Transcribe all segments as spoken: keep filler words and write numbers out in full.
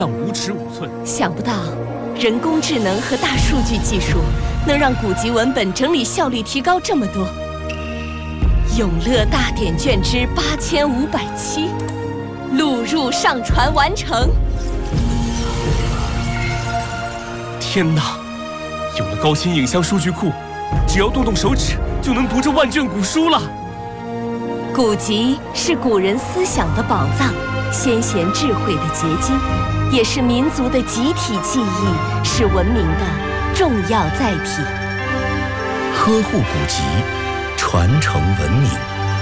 无尺五寸。 想不到人工智能和大数据技术能让古籍文本整理效率提高这么多。永乐大典卷之八千五百七，录入上传完成。 天哪！有了高新影像数据库，只要动动手指就能读这万卷古书了。 古籍是古人思想的宝藏，先贤智慧的结晶，也是民族的集体记忆，是文明的重要载体。 呵护古籍，传承文明。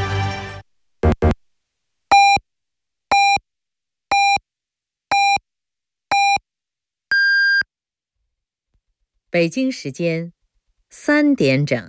北京时间三点整。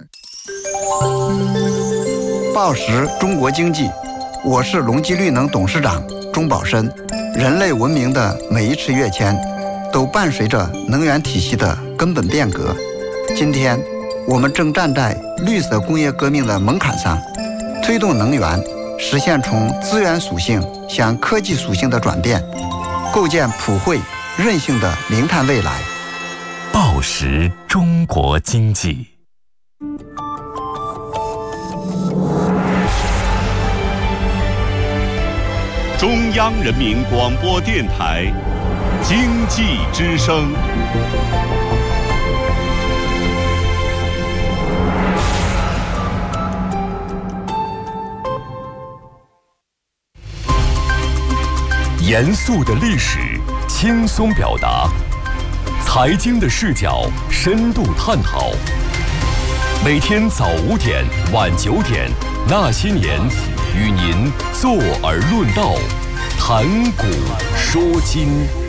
报时中国经济，我是隆基绿能董事长钟宝申。人类文明的每一次跃迁，都伴随着能源体系的根本变革。今天，我们正站在绿色工业革命的门槛上，推动能源实现从资源属性向科技属性的转变，构建普惠、韧性的零碳未来。 报时中国经济。 中央人民广播电台经济之声。 严肃的历史，轻松表达；财经的视角，深度探讨。每天早五点、晚九点，那些年，与您坐而论道，谈古说今。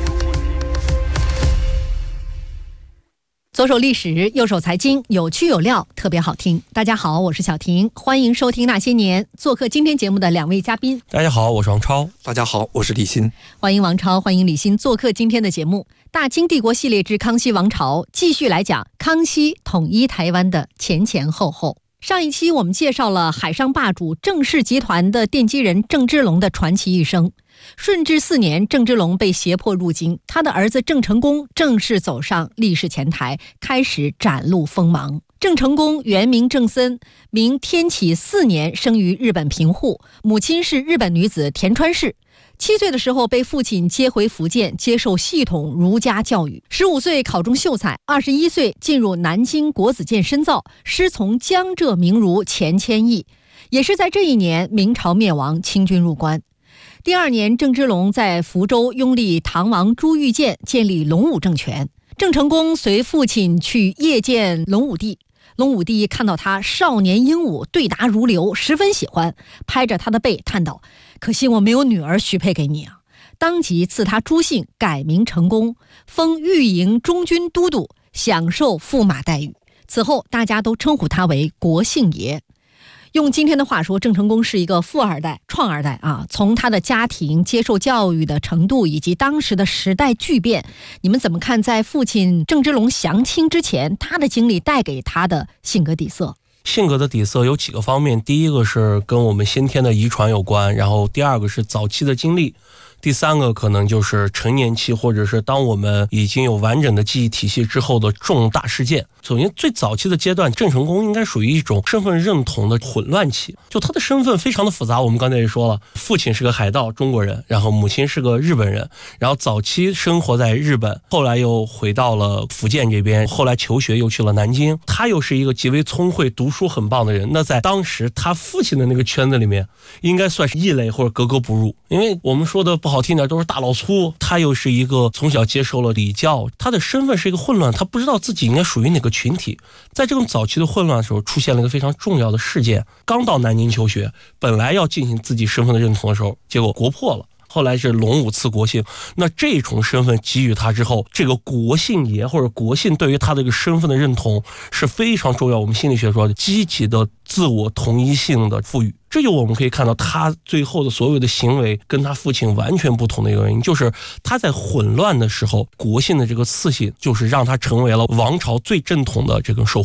左手历史，右手财经，有趣有料，特别好听。大家好，我是小婷，欢迎收听那些年。做客今天节目的两位嘉宾， 大家好，我是王超。 大家好，我是李欣。 欢迎王超，欢迎李欣做客今天的节目。大清帝国系列之康熙王朝，继续来讲康熙统一台湾的前前后后。上一期我们介绍了海上霸主郑氏集团的奠基人郑芝龙的传奇一生。顺治四年，郑芝龙被胁迫入京，他的儿子郑成功正式走上历史前台，开始展露锋芒。郑成功原名郑森，明天启四年生于日本平户，母亲是日本女子田川氏。七岁的时候被父亲接回福建，接受系统儒家教育。十五岁考中秀才，二十一岁进入南京国子监深造，师从江浙名儒钱谦益。也是在这一年，明朝灭亡，清军入关。第二年，郑芝龙在福州拥立唐王朱玉建，建立隆武政权。郑成功随父亲去谒见隆武帝，隆武帝看到他少年英武，对答如流，十分喜欢，拍着他的背叹道：“可惜我没有女儿许配给你啊！”当即赐他朱姓，改名成功，封御营中军都督，享受驸马待遇。此后大家都称呼他为国姓爷。用今天的话说，郑成功是一个富二代、创二代啊！从他的家庭接受教育的程度，以及当时的时代巨变，你们怎么看在父亲郑芝龙降清之前，他的经历带给他的性格底色？ 性格的底色有几个方面，第一个是跟我们先天的遗传有关，然后第二个是早期的经历，第三个可能就是成年期，或者是当我们已经有完整的记忆体系之后的重大事件。首先最早期的阶段，郑成功应该属于一种身份认同的混乱期，就他的身份非常的复杂。我们刚才也说了，父亲是个海盗中国人，然后母亲是个日本人，然后早期生活在日本，后来又回到了福建这边，后来求学又去了南京。他又是一个极为聪慧、读书很棒的人，那在当时他父亲的那个圈子里面应该算是异类或者格格不入，因为我们说的不好听点都是大老粗，他又是一个从小接受了礼教，他的身份是一个混乱，他不知道自己应该属于哪个群体。在这种早期的混乱的时候，出现了一个非常重要的事件，刚到南京求学，本来要进行自己身份的认同的时候，结果国破了，后来是隆武赐国姓。那这种身份给予他之后，这个国姓爷或者国姓对于他这个身份的认同是非常重要，我们心理学说的积极的自我同一性的赋予。这就我们可以看到他最后的所有的行为跟他父亲完全不同的一个原因，就是他在混乱的时候，国姓的这个赐姓就是让他成为了王朝最正统的这个守护者。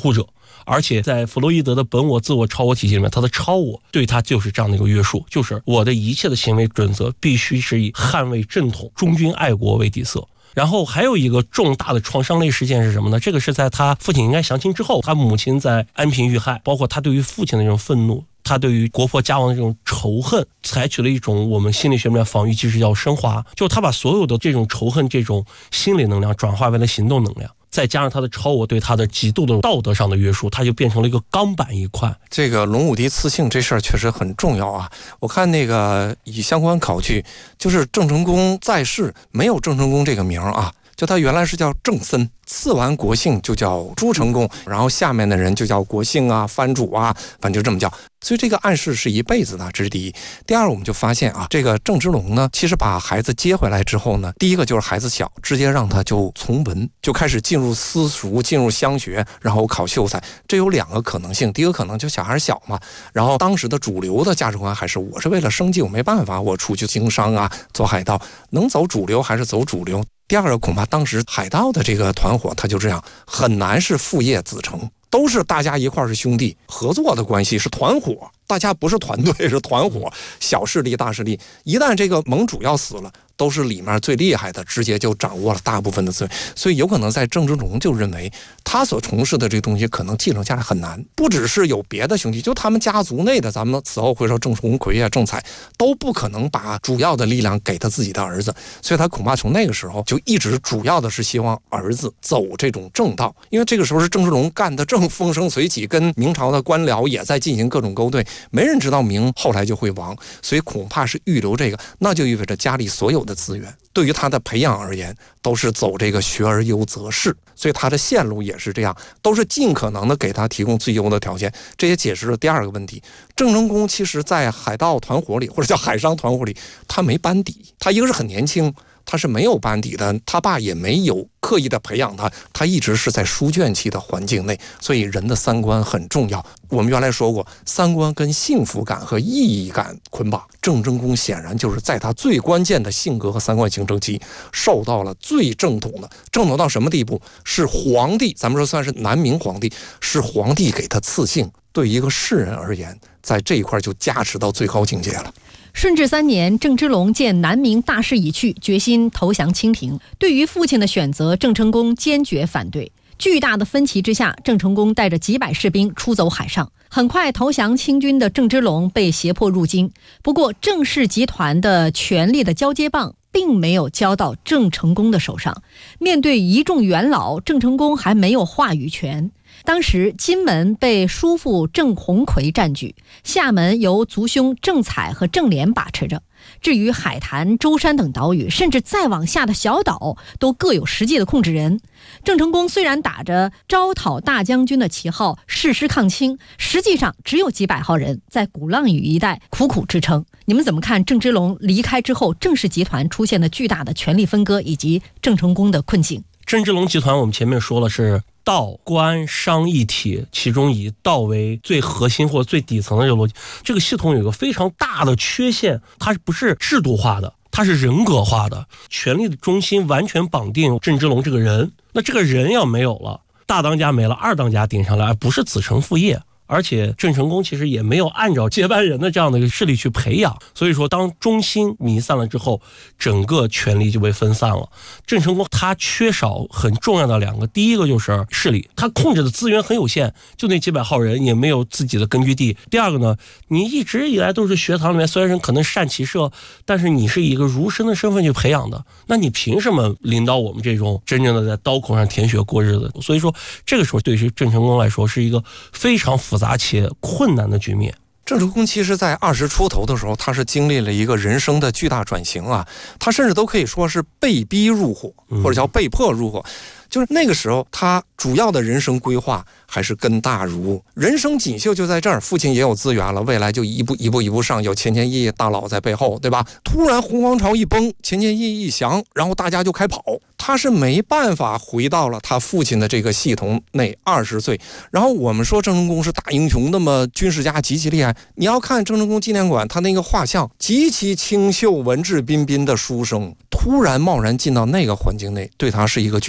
而且在弗洛伊德的本我、自我、超我体系里面，他的超我对他就是这样的一个约束，就是我的一切的行为准则必须是以捍卫正统、忠君爱国为底色。然后还有一个重大的创伤类事件是什么呢？这个是在他父亲应该降清之后，他母亲在安平遇害，包括他对于父亲的这种愤怒，他对于国破家亡的这种仇恨，采取了一种我们心理学里面防御机制叫升华，就他把所有的这种仇恨、这种心理能量转化为了行动能量。再加上他的超我对他的极度的道德上的约束，他就变成了一个钢板一块。 这个龙武帝赐姓这事儿确实很重要啊！我看那个以相关考据，就是郑成功在世没有郑成功这个名啊，就他原来是叫郑森，赐完国姓就叫朱成功，然后下面的人就叫国姓啊、藩主啊，反正就这么叫。所以这个暗示是一辈子的，这是第一。第二，我们就发现啊，这个郑芝龙呢，其实把孩子接回来之后呢，第一个就是孩子小，直接让他就从文，就开始进入私塾，进入乡学，然后考秀才。这有两个可能性，第一个可能就小孩小嘛，然后当时的主流的价值观还是我是为了生计，我没办法，我出去经商啊，做海盗，能走主流还是走主流。第二个，恐怕当时海盗的这个团伙，他就这样，很难是父业子承，都是大家一块是兄弟，合作的关系是团伙，大家不是团队，是团伙，小势力大势力，一旦这个盟主要死了，都是里面最厉害的，直接就掌握了大部分的资源。所以有可能在郑芝龙就认为他所从事的这个东西可能继承下来很难，不只是有别的兄弟，就他们家族内的，咱们此后会说郑红、奎业、郑采都不可能把主要的力量给他自己的儿子，所以他恐怕从那个时候就一直主要的是希望儿子走这种正道，因为这个时候是郑芝龙干的正风生水起，跟明朝的官僚也在进行各种勾兑，没人知道明后来就会亡，所以恐怕是预留这个，那就意味着家里所有的资源对于他的培养而言都是走这个学而优则仕，所以他的线路也是这样，都是尽可能的给他提供最优的条件。这也解释了第二个问题，郑成功其实在海盗团伙里或者叫海商团伙里，他没班底，他一个是很年轻，他是没有班底的，他爸也没有刻意的培养他，他一直是在书卷气的环境内，所以人的三观很重要。我们原来说过，三观跟幸福感和意义感捆绑，郑成功显然就是在他最关键的性格和三观形成期受到了最正统的，正统到什么地步？是皇帝，咱们说算是南明皇帝，是皇帝给他赐姓，对一个士人而言，在这一块就加持到最高境界了。 顺治三年，郑芝龙见南明大势已去，决心投降清廷。对于父亲的选择，郑成功坚决反对。巨大的分歧之下，郑成功带着几百士兵出走海上。很快，投降清军的郑芝龙被胁迫入京。不过，郑氏集团的权力的交接棒并没有交到郑成功的手上。面对一众元老，郑成功还没有话语权。当时金门被叔父郑鸿逵占据，厦门由族兄郑采和郑莲把持着。至于海坛、舟山等岛屿，甚至再往下的小岛，都各有实际的控制人。郑成功虽然打着招讨大将军的旗号誓师抗清，实际上只有几百号人在鼓浪屿一带苦苦支撑。你们怎么看郑芝龙离开之后，郑氏集团出现的巨大的权力分割以及郑成功的困境？ 郑芝龙集团我们前面说了是道官商一体，其中以道为最核心或最底层的这个逻辑。这个系统有一个非常大的缺陷，它不是制度化的，它是人格化的，权力的中心完全绑定郑芝龙这个人。那这个人要没有了，大当家没了，二当家顶上来，不是子承父业。而且郑成功其实也没有按照接班人的这样的一个势力去培养，所以说当中心弥散了之后，整个权力就被分散了。郑成功他缺少很重要的两个，第一个就是势力，他控制的资源很有限，就那几百号人，也没有自己的根据地。第二个呢，你一直以来都是学堂里面，虽然可能善骑射，但是你是以一个儒生的身份去培养的，那你凭什么领导我们这种真正的在刀口上舔血过日子？所以说这个时候对于郑成功来说是一个非常复杂且困难的局面。 郑成功其实在二十出头的时候，他是经历了一个人生的巨大转型啊，他甚至都可以说是被逼入伙，或者叫被迫入伙。就是那个时候，他主要的人生规划还是跟大儒，人生锦绣就在这儿。父亲也有资源了，未来就一步一步一步上，有钱钱义义大佬在背后，对吧？突然洪荒朝一崩，钱钱义义一降，然后大家就开跑，他是没办法回到了他父亲的这个系统内。二十岁，然后我们说郑成功是大英雄，那么军事家极其厉害。你要看郑成功纪念馆，他那个画像，极其清秀、文质彬彬的书生，突然贸然进到那个环境内，对他是一个巨大转折。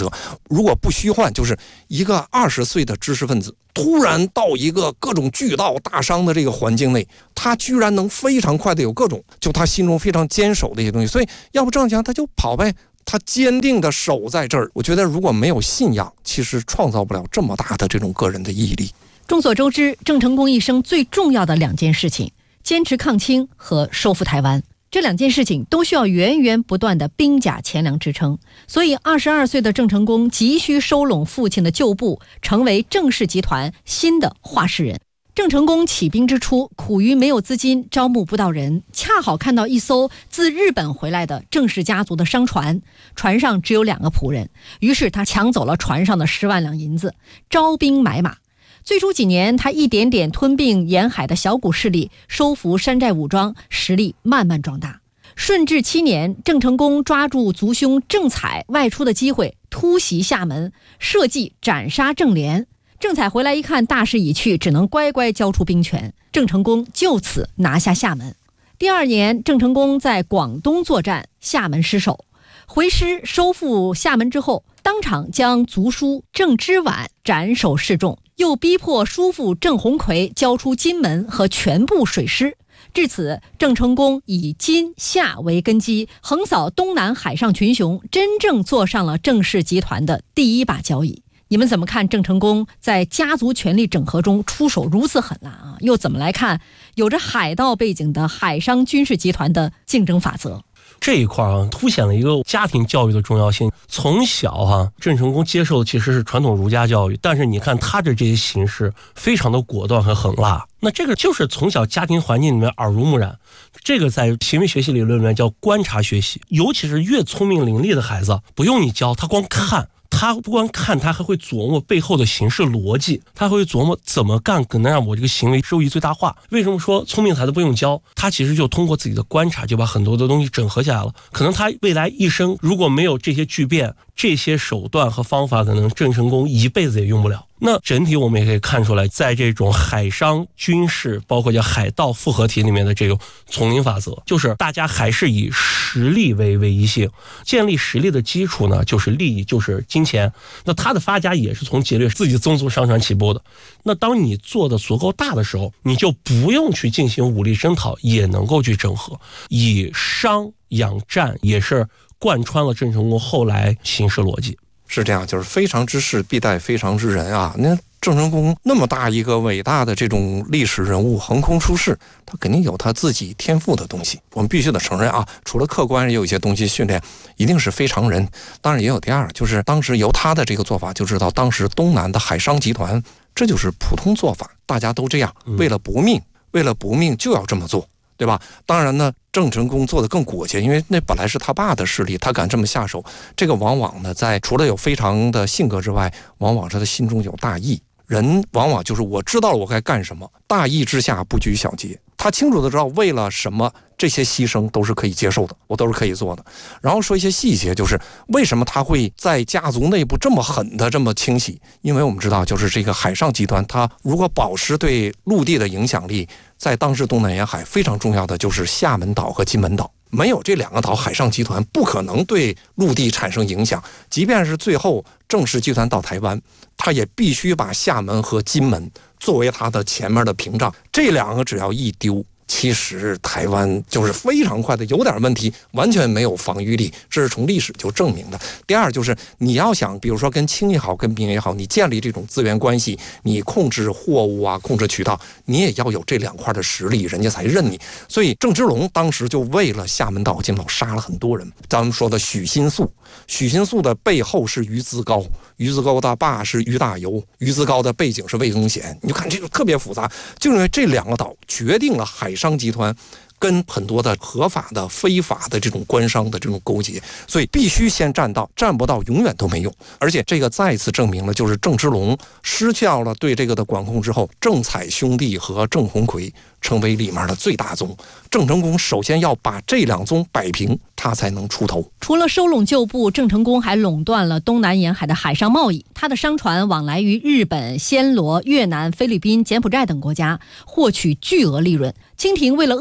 择。如果不虚幻，就是一个二十岁的知识分子突然到一个各种巨盗大商的这个环境内，他居然能非常快的有各种就他心中非常坚守的一些东西，所以要不郑强他就跑呗，他坚定的守在这儿。我觉得如果没有信仰，其实创造不了这么大的这种个人的毅力。 众所周知，郑成功一生最重要的两件事情，坚持抗清和收复台湾，这两件事情都需要源源不断的兵甲钱粮支撑。所以二十二岁的郑成功急需收拢父亲的旧部，成为郑氏集团新的话事人。郑成功起兵之初，苦于没有资金，招募不到人，恰好看到一艘自日本回来的郑氏家族的商船，船上只有两个仆人，于是他抢走了船上的十万两银子，招兵买马。最初几年，他一点点吞并沿海的小股势力，收服山寨武装，实力慢慢壮大。顺治七年，郑成功抓住族兄郑采外出的机会，突袭厦门，设计斩杀郑联。郑采回来一看，大势已去，只能乖乖交出兵权。郑成功就此拿下厦门。第二年，郑成功在广东作战，厦门失守。回师收复厦门之后，当场将族叔郑之婉斩首示众，又逼迫叔父郑鸿逵交出金门和全部水师。至此，郑成功以金夏为根基，横扫东南海上群雄，真正坐上了郑氏集团的第一把交椅。你们怎么看郑成功在家族权力整合中出手如此狠辣啊？又怎么来看有着海盗背景的海商军事集团的竞争法则？ 这一块啊，凸显了一个家庭教育的重要性。从小哈，郑成功接受的其实是传统儒家教育，但是你看他的这些形式非常的果断和狠辣。那这个就是从小家庭环境里面耳濡目染，这个在行为学习理论里面叫观察学习。尤其是越聪明伶俐的孩子，不用你教，他光看。他不光看，他还会琢磨背后的形式逻辑，他会琢磨怎么干可能让我这个行为收益最大化。为什么说聪明孩子不用教？他其实就通过自己的观察，就把很多的东西整合起来了。可能他未来一生如果没有这些巨变，这些手段和方法，可能郑成功一辈子也用不了。那整体我们也可以看出来，在这种海商军事包括叫海盗复合体里面的这种丛林法则，就是大家还是以实力为唯一性，建立实力的基础呢就是利益，就是金钱。那他的发家也是从劫掠自己宗族商船起步的。那当你做的足够大的时候，你就不用去进行武力征讨，也能够去整合，以商养战，也是贯穿了郑成功后来行事逻辑。 是这样，就是非常之事必待非常之人啊。那郑成功那么大一个伟大的这种历史人物横空出世，他肯定有他自己天赋的东西，我们必须得承认啊。除了客观也有一些东西训练，一定是非常人。当然也有第二，就是当时由他的这个做法就知道，当时东南的海商集团这就是普通做法，大家都这样，为了搏命，为了搏命就要这么做，对吧？当然呢，郑成功做得更果决，因为那本来是他爸的势力，他敢这么下手，这个往往呢，在除了有非常的性格之外，往往是他心中有大义。人往往就是我知道了我该干什么，大义之下不拘小节。他清楚的知道为了什么这些牺牲都是可以接受的，我都是可以做的。然后说一些细节，就是为什么他会在家族内部这么狠的这么清洗？因为我们知道，就是这个海上集团，它如果保持对陆地的影响力，在当时东南沿海非常重要的就是厦门岛和金门岛。没有这两个岛，海上集团不可能对陆地产生影响。即便是最后郑氏集团到台湾，他也必须把厦门和金门作为他的前面的屏障。这两个只要一丢，其实台湾就是非常快的有点问题，完全没有防御力，这是从历史就证明的。第二就是你要想比如说跟清也好跟明也好，你建立这种资源关系，你控制货物啊，控制渠道，你也要有这两块的实力，人家才认你。所以郑芝龙当时就为了厦门岛金门岛杀了很多人。咱们说的许新素，许新素的背后是于资高，于资高的爸是于大猷，于资高的背景是魏宗贤，你就看这个特别复杂，就因为这两个岛决定了海商集团跟很多的合法的非法的这种官商的这种勾结，所以必须先占道，占不到永远都没用。而且这个再次证明了，就是郑芝龙失掉了对这个的管控之后，郑采兄弟和郑鸿逵成为里面的最大宗。郑成功首先要把这两宗摆平，他才能出头。 除了收拢旧部，郑成功还垄断了东南沿海的海上贸易。他的商船往来于日本、暹罗、越南、菲律宾、柬埔寨等国家，获取巨额利润。清廷为了遏制郑成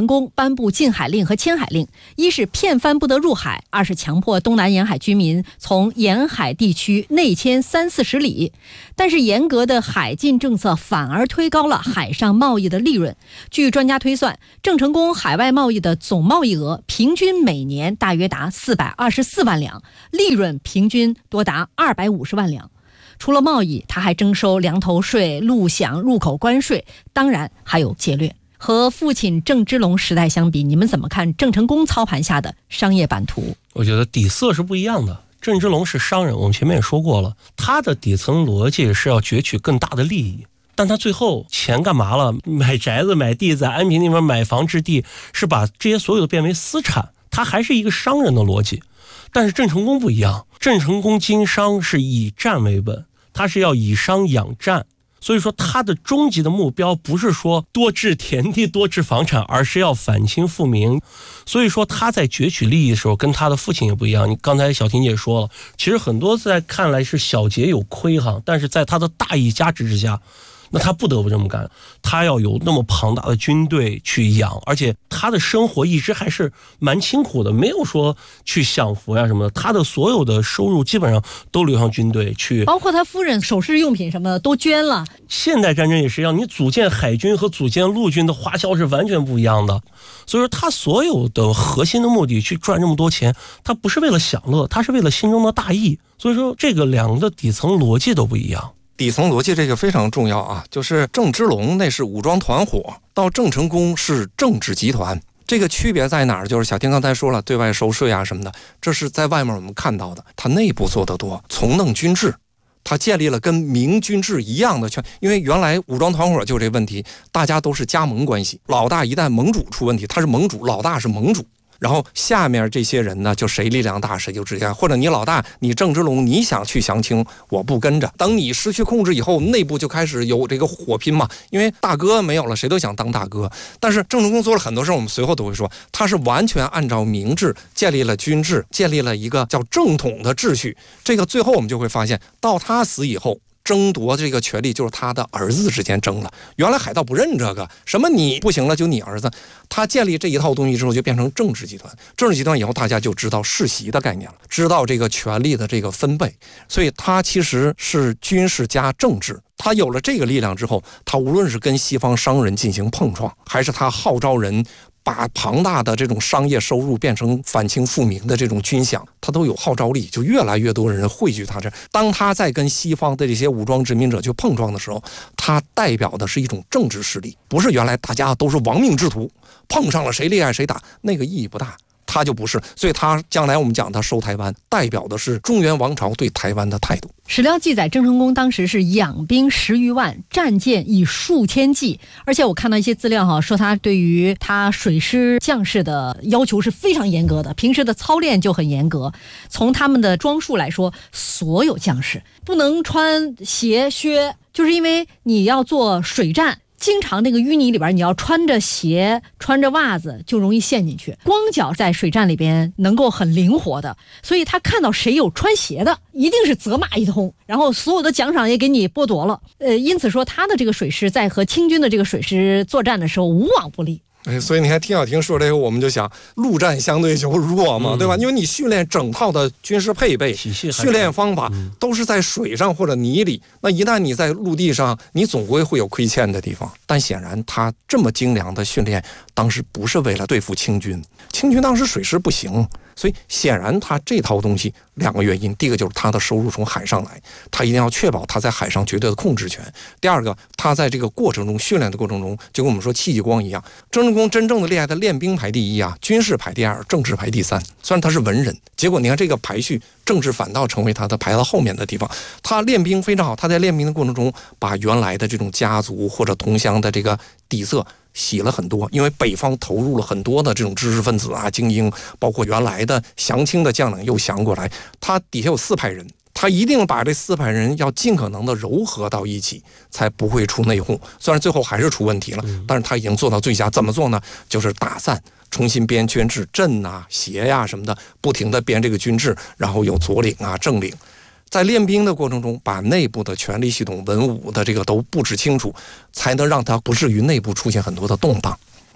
成功颁布禁海令和迁海令，一是骗帆不得入海，二是强迫东南沿海居民从沿海地区内迁三四十里。但是严格的海禁政策反而推高了海上贸易的利润。据专家推算，郑成功海外贸易的总贸易额平均每年大约达四百二十四万两，利润平均多达二百五十万两。除了贸易，他还征收粮头税、陆饷、入口关税，当然还有劫掠。和父亲郑芝龙时代相比，你们怎么看郑成功操盘下的商业版图？ 我觉得底色是不一样的。郑芝龙是商人，我们前面也说过了，他的底层逻辑是要攫取更大的利益，但他最后钱干嘛了？买宅子、买地，在安平那边买房置地，是把这些所有的变为私产，他还是一个商人的逻辑。但是郑成功不一样，郑成功经商是以战为本，他是要以商养战，所以说他的终极的目标不是说多置田地多置房产，而是要反清复明。所以说他在攫取利益的时候跟他的父亲也不一样。你刚才小婷姐说了，其实很多在看来是小节有亏哈，但是在他的大义加持之下，那他不得不这么干，他要有那么庞大的军队去养，而且他的生活一直还是蛮清苦的，没有说去享福呀什么的，他的所有的收入基本上都流向军队去， 包括他夫人首饰用品什么的都捐了。 现代战争也是一样，你组建海军和组建陆军的花销是完全不一样的，所以说他所有的核心的目的去赚这么多钱，他不是为了享乐，他是为了心中的大义，所以说这个两个的底层逻辑都不一样。 底层逻辑这个非常重要啊，就是郑芝龙那是武装团伙，到郑成功是政治集团，这个区别在哪儿？就是小婷刚才说了，对外收税啊什么的，这是在外面我们看到的，他内部做得多，从弄军制，他建立了跟明军制一样的权，因为原来武装团伙就这问题，大家都是加盟关系，老大一旦盟主出问题，他是盟主，老大是盟主。然后下面这些人呢，就谁力量大谁就直接，或者你老大你郑芝龙你想去降清，我不跟着，等你失去控制以后，内部就开始有这个火拼嘛，因为大哥没有了，谁都想当大哥。但是郑成功做了很多事，我们随后都会说，他是完全按照明制建立了军制，建立了一个叫正统的秩序。这个最后我们就会发现，到他死以后，争夺这个权利就是他的儿子之间争了。原来海盗不认这个，什么你不行了就你儿子。他建立这一套东西之后，就变成政治集团。政治集团以后，大家就知道世袭的概念了，知道这个权力的这个分配。所以他其实是军事加政治。他有了这个力量之后，他无论是跟西方商人进行碰撞，还是他号召人把庞大的这种商业收入变成反清复明的这种军饷，他都有号召力，就越来越多人汇聚他这。当他在跟西方的这些武装殖民者去碰撞的时候，他代表的是一种政治势力，不是原来大家都是亡命之徒，碰上了谁厉害谁打，那个意义不大。他就不是，所以他将来我们讲他收台湾，代表的是中原王朝对台湾的态度。 史料记载，郑成功当时是养兵十余万，战舰以数千计，而且我看到一些资料哈，说他对于他水师将士的要求是非常严格的，平时的操练就很严格。从他们的装束来说，所有将士不能穿鞋靴，就是因为你要做水战。经常那个淤泥里边，你要穿着鞋穿着袜子就容易陷进去，光脚在水战里边能够很灵活的，所以他看到谁有穿鞋的一定是责骂一通，然后所有的奖赏也给你剥夺了。呃，因此说他的这个水师在和清军的这个水师作战的时候无往不利。 哎，所以你看听小婷说这个，我们就想陆战相对就弱嘛，嗯、对吧？因为你训练整套的军事配备、训练方法都是在水上或者泥里，那一旦你在陆地上，你总归会有亏欠的地方。但显然他这么精良的训练，当时不是为了对付清军，清军当时水师不行。所以显然他这套东西两个原因，第一个就是他的收入从海上来，他一定要确保他在海上绝对的控制权。第二个，他在这个过程中训练的过程中，就跟我们说戚继光一样，郑成功真正的厉害的练兵排第一啊，军事排第二，政治排第三。虽然他是文人，结果你看这个排序，政治反倒成为他的排到后面的地方。他练兵非常好，他在练兵的过程中把原来的这种家族或者同乡的这个底色洗了很多，因为北方投入了很多的这种知识分子啊、精英，包括原来的降清的将领又降过来，他底下有四派人，他一定把这四派人要尽可能的糅合到一起，才不会出内讧。虽然最后还是出问题了，但是他已经做到最佳。怎么做呢？就是打散，重新编军制，镇啊、协呀、啊、什么的，不停的编这个军制，然后有左领啊、正领。在练兵的过程中，把内部的权力系统、文武的这个都布置清楚，才能让他不至于内部出现很多的动荡。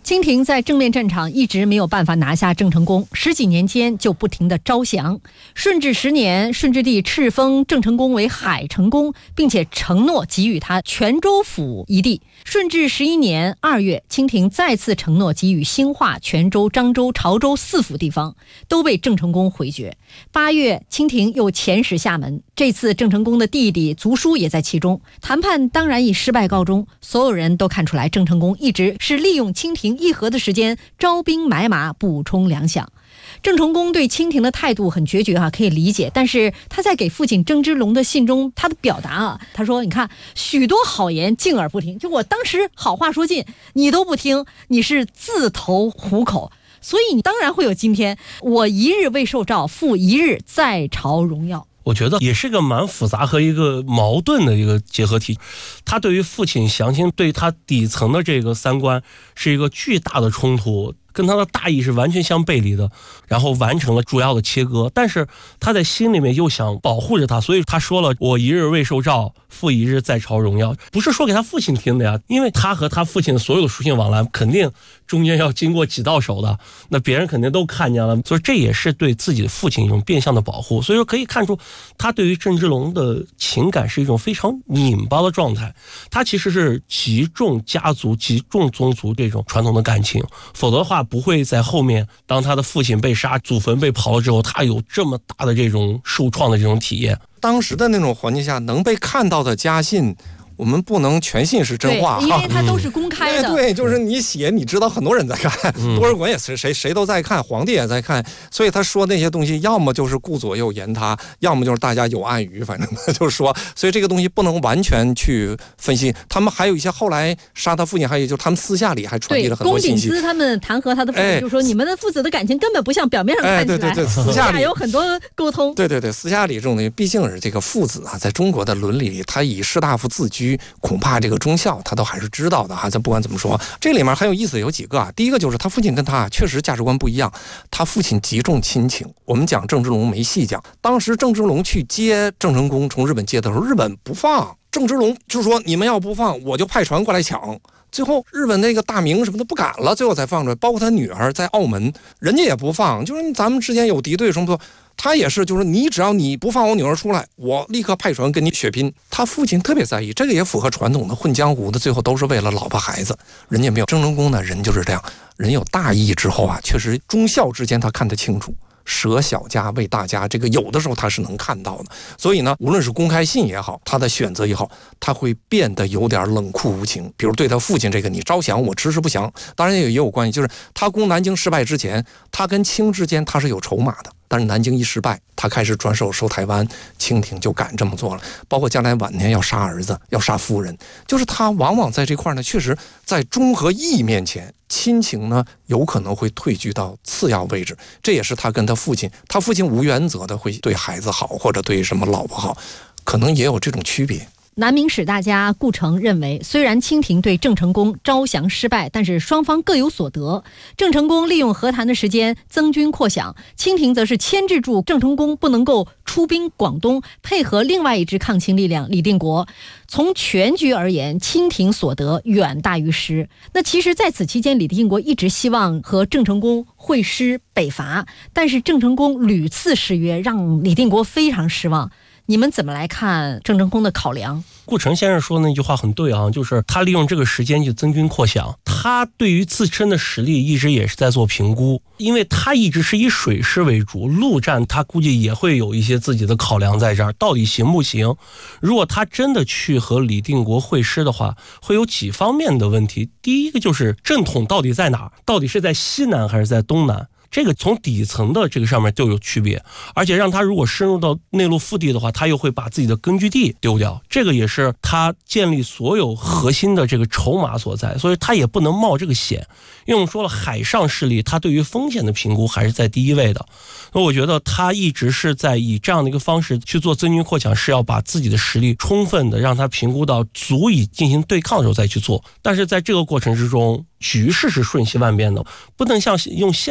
清廷在正面战场一直没有办法拿下郑成功，十几年间就不停地招降。顺治十年，顺治帝敕封郑成功为海成公，并且承诺给予他泉州府一地。顺治十一年二月，清廷再次承诺给予兴化、泉州、漳州、潮州四府地方，都被郑成功回绝。八月，清廷又遣使厦门，这次郑成功的弟弟族叔也在其中。谈判当然以失败告终，所有人都看出来郑成功一直是利用清廷议和的时间招兵买马，补充粮饷。郑成功对清廷的态度很决绝啊，可以理解。但是他在给父亲郑芝龙的信中，他的表达啊，他说：“你看，许多好言敬而不听，就我当时好话说尽，你都不听，你是自投虎口。所以你当然会有今天。我一日未受诏，复一日在朝荣耀。” 我觉得也是一个蛮复杂和一个矛盾的一个结合体。他对于父亲降清，对他底层的这个三观是一个巨大的冲突，跟他的大义是完全相背离的，然后完成了主要的切割。但是他在心里面又想保护着他，所以他说了：“我一日未受诏，复一日在朝荣耀。”不是说给他父亲听的呀，因为他和他父亲的所有的书信往来，肯定中间要经过几道手的，那别人肯定都看见了，所以这也是对自己的父亲一种变相的保护。所以说可以看出，他对于郑芝龙的情感是一种非常拧巴的状态。他其实是极重家族、极重宗族这种传统的感情，否则的话不会在后面当他的父亲被杀、祖坟被刨了之后，他有这么大的这种受创的这种体验。 当时的那种环境下，能被看到的家信，我们不能全信是真话， 因为它都是公开的。 嗯、对，就是你写，你知道很多人在看，嗯、多尔衮也是谁谁都在看，皇帝也在看，所以他说那些东西，要么就是顾左右言他，要么就是大家有暗语，反正就是说，所以这个东西不能完全去分析。他们还有一些后来杀他父亲，还有就是他们私下里还传递了很多信息。 龚鼎孳他们弹劾他的父亲，就说你们的父子的感情根本不像表面上看起来， 哎、对对对，私下里有很多沟通。 对对对，私下里这种东西，毕竟是这个父子啊，在中国的伦理里，他以士大夫自居，恐怕这个忠孝他都还是知道的哈。咱不管怎么说，这里面很有意思有几个啊。第一个就是他父亲跟他确实价值观不一样，他父亲极重亲情。我们讲郑芝龙没细讲，当时郑芝龙去接郑成功从日本接的时候，日本不放，郑芝龙就说你们要不放，我就派船过来抢。最后日本那个大明什么的不敢了，最后才放出来。包括他女儿在澳门，人家也不放，就是咱们之间有敌对什么的。他也是，就是你只要你不放我女儿出来，我立刻派船跟你血拼。他父亲特别在意，这个也符合传统的混江湖的，最后都是为了老婆孩子。人家没有，郑成功呢，人就是这样，人有大义之后啊，确实忠孝之间他看得清楚。舍小家为大家，这个有的时候他是能看到的。所以呢，无论是公开信也好，他的选择也好，他会变得有点冷酷无情。比如对他父亲这个，你招降我迟迟不降，当然也有关系，就是他攻南京失败之前，他跟清之间他是有筹码的。但是南京一失败，他开始转手收台湾，清廷就敢这么做了。包括将来晚年要杀儿子，要杀夫人，就是他往往在这块呢，确实在忠和义面前，亲情呢有可能会退居到次要位置。这也是他跟他父亲，他父亲无原则的会对孩子好，或者对什么老婆好，可能也有这种区别。 南明史大家顾城认为，虽然清廷对郑成功招降失败，但是双方各有所得。郑成功利用和谈的时间增军扩饷，清廷则是牵制住郑成功不能够出兵广东，配合另外一支抗清力量李定国。从全局而言，清廷所得远大于失。那其实在此期间，李定国一直希望和郑成功会师北伐，但是郑成功屡次失约，让李定国非常失望。你们怎么来看郑成功的考量？ 顾城先生说那句话很对啊，就是他利用这个时间去增军扩饷，他对于自身的实力一直也是在做评估，因为他一直是以水师为主，陆战他估计也会有一些自己的考量在这儿，到底行不行？如果他真的去和李定国会师的话，会有几方面的问题。第一个就是正统到底在哪，到底是在西南还是在东南？这个从底层的这个上面就有区别，而且让他如果深入到内陆腹地的话，他又会把自己的根据地丢掉，这个也是他建立所有核心的这个筹码所在，所以他也不能冒这个险。因为我们说了，海上势力他对于风险的评估还是在第一位的，那我觉得他一直是在以这样的一个方式去做增军扩饷，是要把自己的实力充分的让他评估到足以进行对抗的时候再去做。但是在这个过程之中，局势是瞬息万变的，不能像用现代人的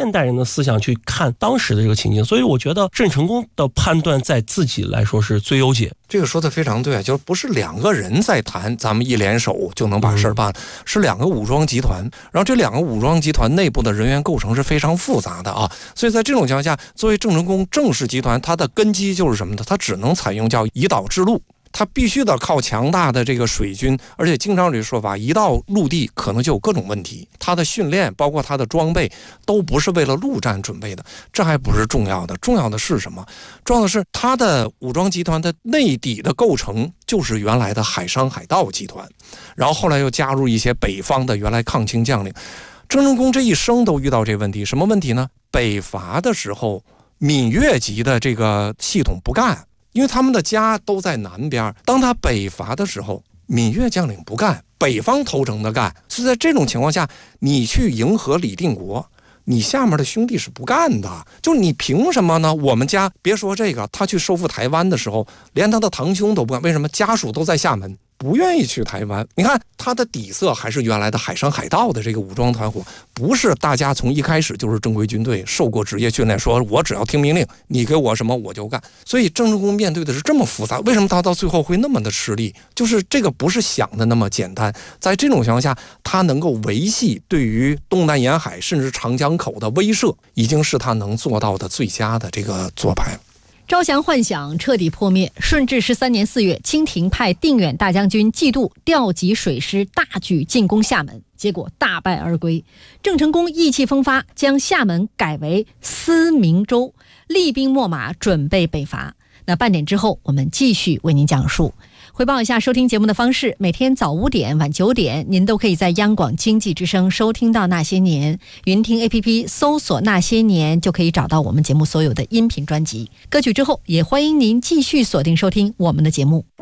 思想去看当时的这个情境，所以我觉得郑成功的判断在自己来说是最优解。 这个说的非常对，就是不是两个人在谈，咱们一联手就能把事儿办，嗯、是两个武装集团，然后这两个武装集团内部的人员构成是非常复杂的啊，所以在这种情况下，作为郑成功郑氏集团，它的根基就是什么呢？它只能采用叫以岛制陆。他必须得靠强大的这个水军，而且经常有这说法，一到陆地可能就有各种问题。他的训练，包括他的装备，都不是为了陆战准备的。这还不是重要的，重要的是什么？重要的是他的武装集团的内底的构成就是原来的海商海盗集团，然后后来又加入一些北方的原来抗清将领。郑成功这一生都遇到这问题，什么问题呢？北伐的时候，闽粤籍的这个系统不干。因为他们的家都在南边，当他北伐的时候，闽粤将领不干，北方投诚的干。是在这种情况下，你去迎合李定国，你下面的兄弟是不干的。就是你凭什么呢？我们家别说这个，他去收复台湾的时候，连他的堂兄都不干。为什么？家属都在厦门，不愿意去台湾。你看他的底色还是原来的海商海盗的这个武装团伙，不是大家从一开始就是正规军队，受过职业训练，说我只要听命令，你给我什么我就干。所以郑成功面对的是这么复杂，为什么他到最后会那么的吃力？就是这个不是想的那么简单。在这种情况下，他能够维系对于东南沿海甚至长江口的威慑，已经是他能做到的最佳的这个做派。 招降幻想彻底破灭。顺治十三年四月，清廷派定远大将军季度调集水师，大举进攻厦门，结果大败而归。郑成功意气风发，将厦门改为思明州，厉兵秣马，准备北伐。那半点之后，我们继续为您讲述。汇报一下收听节目的方式，每天早五点晚九点您都可以在央广经济之声收听到那些年，云听 A P P 搜索那些年就可以找到我们节目所有的音频专辑。歌曲之后，也欢迎您继续锁定收听我们的节目。